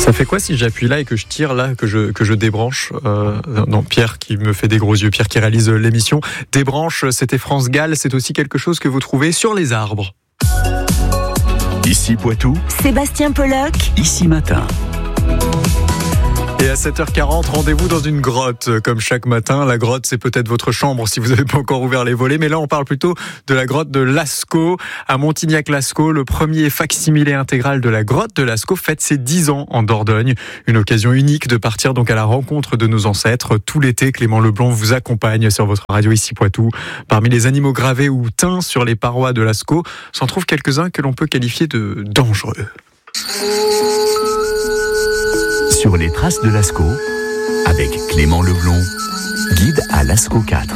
Ça fait quoi si j'appuie là et que je tire là, que je débranche non, Pierre qui me fait des gros yeux, Pierre qui réalise l'émission. Débranche, c'était France Gall, c'est aussi quelque chose que vous trouvez sur les arbres. Ici Poitou, Sébastien Pollock, Ici Matin. Et à 7h40, rendez-vous dans une grotte, comme chaque matin. La grotte, c'est peut-être votre chambre si vous n'avez pas encore ouvert les volets, mais là, on parle plutôt de la grotte de Lascaux, à Montignac-Lascaux. Le premier facsimilé intégral de la grotte de Lascaux fête ses 10 ans en Dordogne. Une occasion unique de partir donc à la rencontre de nos ancêtres. Tout l'été, Clément Leblond vous accompagne sur votre radio Ici Poitou. Parmi les animaux gravés ou teints sur les parois de Lascaux, s'en trouvent quelques-uns que l'on peut qualifier de dangereux. Sur les traces de Lascaux, avec Clément Leblond, guide à Lascaux 4.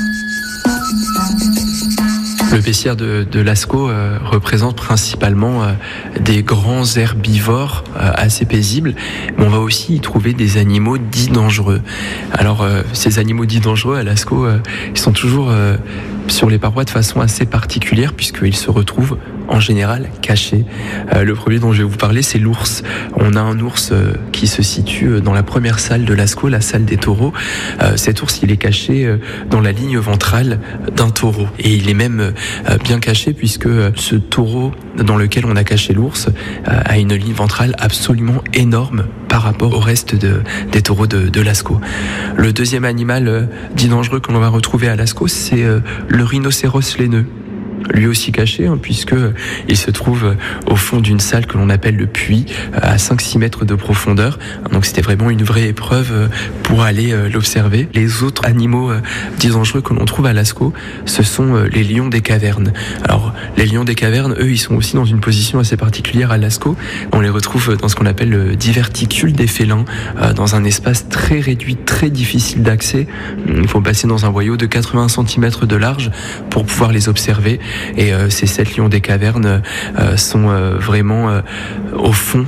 Le bestiaire de Lascaux représente principalement des grands herbivores assez paisibles, mais on va aussi y trouver des animaux dits dangereux. Alors ces animaux dits dangereux à Lascaux, ils sont toujours sur les parois de façon assez particulière puisqu'ils se retrouvent en général cachés. Le premier dont je vais vous parler, c'est l'ours. On a un ours qui se situe dans la première salle de Lascaux, la salle des taureaux. Cet ours, il est caché dans la ligne ventrale d'un taureau. Et il est même bien caché puisque ce taureau dans lequel on a caché l'ours a une ligne ventrale absolument énorme par rapport au reste des taureaux de Lascaux. Le deuxième animal dit dangereux que l'on va retrouver à Lascaux, c'est le rhinocéros laineux. Lui aussi caché, puisque il se trouve au fond d'une salle que l'on appelle le puits, à 5-6 mètres de profondeur. Donc c'était vraiment une vraie épreuve pour aller l'observer. Les autres animaux dits dangereux que l'on trouve à Lascaux, ce sont les lions des cavernes. Alors les lions des cavernes, eux, ils sont aussi dans une position assez particulière à Lascaux. On les retrouve dans ce qu'on appelle le diverticule des félins, dans un espace très réduit, très difficile d'accès. Il faut passer dans un boyau de 80 cm de large pour pouvoir les observer. Et ces 7 lions des cavernes sont vraiment au fond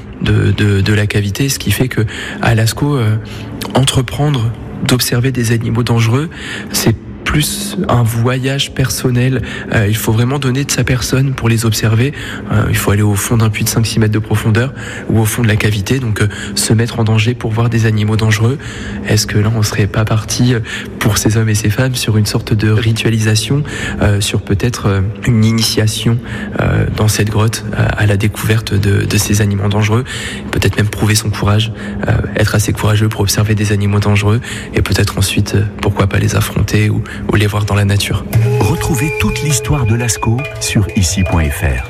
de la cavité, ce qui fait que à Lascaux, entreprendre d'observer des animaux dangereux, c'est plus un voyage personnel. Il faut vraiment donner de sa personne pour les observer. Il faut aller au fond d'un puits de 5-6 mètres de profondeur ou au fond de la cavité, donc se mettre en danger pour voir des animaux dangereux. Est-ce que là on serait pas parti pour ces hommes et ces femmes sur une sorte de ritualisation, sur peut-être une initiation dans cette grotte à la découverte de ces animaux dangereux, peut-être même prouver son courage, être assez courageux pour observer des animaux dangereux et peut-être ensuite pourquoi pas les affronter ou les voir dans la nature. Retrouvez toute l'histoire de Lascaux sur ici.fr.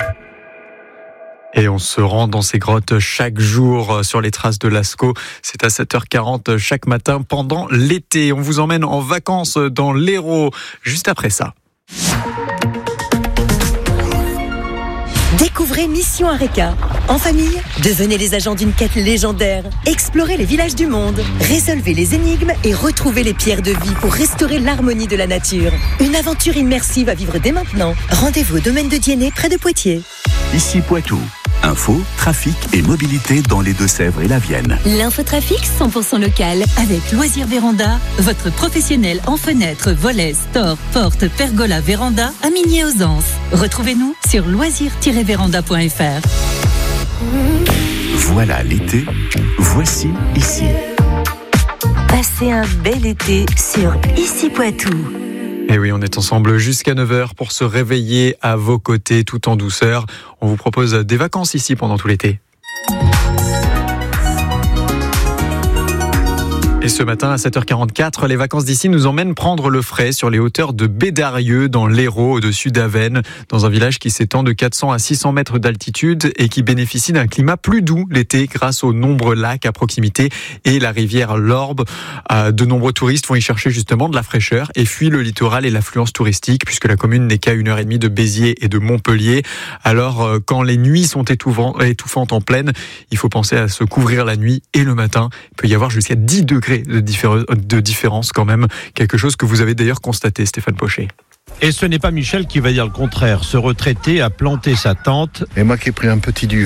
Et on se rend dans ces grottes chaque jour sur les traces de Lascaux. C'est à 7h40 chaque matin pendant l'été. On vous emmène en vacances dans l'Hérault juste après ça. Découvrez Mission Areca. En famille, devenez les agents d'une quête légendaire. Explorez les villages du monde, résolvez les énigmes et retrouvez les pierres de vie pour restaurer l'harmonie de la nature. Une aventure immersive à vivre dès maintenant. Rendez-vous au domaine de Diennet, près de Poitiers. Ici Poitou. Info, trafic et mobilité dans les Deux-Sèvres et la Vienne. L'infotrafic 100% local avec Loisirs Véranda, votre professionnel en fenêtres, volets, stores, portes, pergola, véranda à Migné-aux-Anses. Retrouvez-nous sur loisirs-véranda.fr. Voilà l'été, voici Ici. Passez un bel été sur Ici Poitou. Et oui, on est ensemble jusqu'à 9h pour se réveiller à vos côtés tout en douceur. On vous propose des vacances ici pendant tout l'été. Et ce matin, à 7h44, les vacances d'ici nous emmènent prendre le frais sur les hauteurs de Bédarieux, dans l'Hérault, au-dessus d'Avesnes, dans un village qui s'étend de 400 à 600 mètres d'altitude et qui bénéficie d'un climat plus doux l'été grâce aux nombreux lacs à proximité et la rivière l'Orbe. De nombreux touristes vont y chercher justement de la fraîcheur et fuient le littoral et l'affluence touristique, puisque la commune n'est qu'à 1h30 de Béziers et de Montpellier. Alors, quand les nuits sont étouffantes en plaine, il faut penser à se couvrir la nuit et le matin. Il peut y avoir jusqu'à 10 degrés de différence quand même, quelque chose que vous avez d'ailleurs constaté, Stéphane Pochet. Et ce n'est pas Michel qui va dire le contraire. Ce retraité a planté sa tente. Et moi qui ai pris un petit duvet,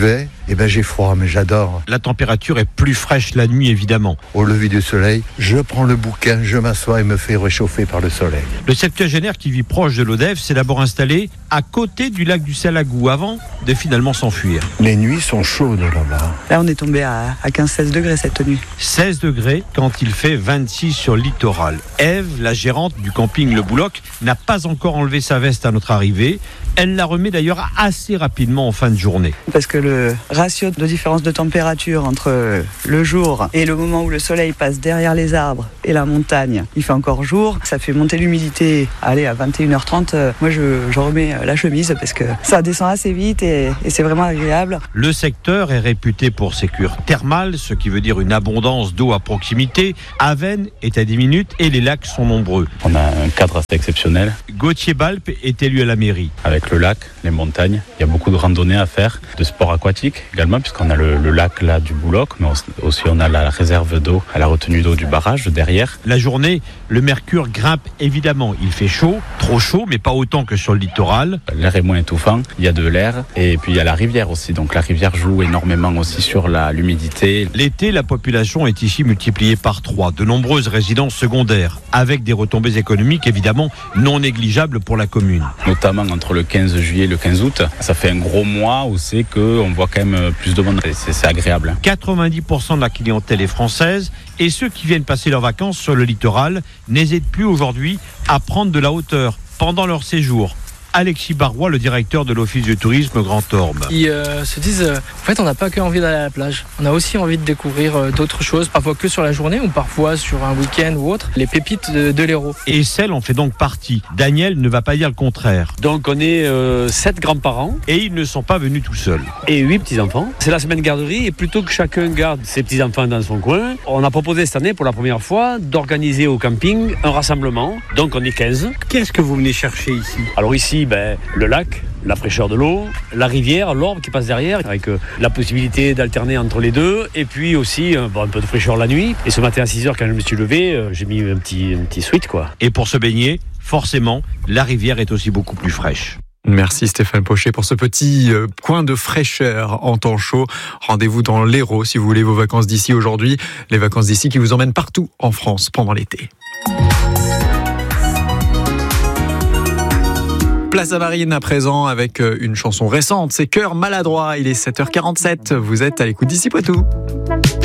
j'ai froid, mais j'adore. La température est plus fraîche la nuit, évidemment. Au lever du soleil, je prends le bouquin, je m'assois et me fais réchauffer par le soleil. Le septuagénaire qui vit proche de l'Odève s'est d'abord installé à côté du lac du Salagou avant de finalement s'enfuir. Les nuits sont chaudes là-bas. Là, on est tombé à 15-16 degrés cette nuit. 16 degrés quand il fait 26 sur le littoral. Ève, la gérante du camping Le Bouloc, n'a pas encore enlevé sa veste à notre arrivée. Elle la remet d'ailleurs assez rapidement en fin de journée. Parce que le ratio de différence de température entre le jour et le moment où le soleil passe derrière les arbres et la montagne, il fait encore jour, ça fait monter l'humidité. Allez, à 21h30, moi je remets la chemise parce que ça descend assez vite et c'est vraiment agréable. Le secteur est réputé pour ses cures thermales, ce qui veut dire une abondance d'eau à proximité. Avène est à 10 minutes et les lacs sont nombreux. On a un cadre assez exceptionnel. Gauthier Balpe est élu à la mairie. Avec le lac, les montagnes, il y a beaucoup de randonnées à faire, de sport aquatique également, puisqu'on a le lac là du Bouloc, mais aussi on a la réserve d'eau, à la retenue d'eau du barrage derrière. La journée, le mercure grimpe évidemment. Il fait chaud, trop chaud, mais pas autant que sur le littoral. L'air est moins étouffant, il y a de l'air, et puis il y a la rivière aussi, donc la rivière joue énormément aussi sur l'humidité. L'été, la population est ici multipliée par 3, de nombreuses résidences secondaires, avec des retombées économiques évidemment non négligeables pour la commune. Notamment entre le 15 juillet et le 15 août, ça fait un gros mois où c'est qu'on voit quand même plus de monde, c'est agréable. 90% de la clientèle est française et ceux qui viennent passer leurs vacances sur le littoral n'hésitent plus aujourd'hui à prendre de la hauteur pendant leur séjour. Alexis Barrois, le directeur de l'Office du tourisme Grand Orbe. Ils se disent, en fait, on n'a pas que envie d'aller à la plage. On a aussi envie de découvrir d'autres choses, parfois que sur la journée ou parfois sur un week-end ou autre, les pépites de l'Hérault. Et Celle en fait donc partie. Daniel ne va pas dire le contraire. Donc on est 7 grands-parents. Et ils ne sont pas venus tout seuls. Et 8 petits-enfants. C'est la semaine garderie et plutôt que chacun garde ses petits-enfants dans son coin, on a proposé cette année pour la première fois d'organiser au camping un rassemblement. Donc on est 15. Qu'est-ce que vous venez chercher ici ? Alors ici, le lac, la fraîcheur de l'eau, la rivière, l'Orbe qui passe derrière, avec la possibilité d'alterner entre les deux, et puis aussi un peu de fraîcheur la nuit. Et ce matin à 6h, quand je me suis levé, j'ai mis un petit sweat, quoi. Et pour se baigner, forcément, la rivière est aussi beaucoup plus fraîche. Merci Stéphane Pochet pour ce petit coin de fraîcheur en temps chaud. Rendez-vous dans l'Hérault si vous voulez vos vacances d'ici aujourd'hui. Les vacances d'ici qui vous emmènent partout en France pendant l'été. Place à Marine à présent avec une chanson récente, c'est Cœur maladroit, il est 7h47, vous êtes à l'écoute d'ici Poitou.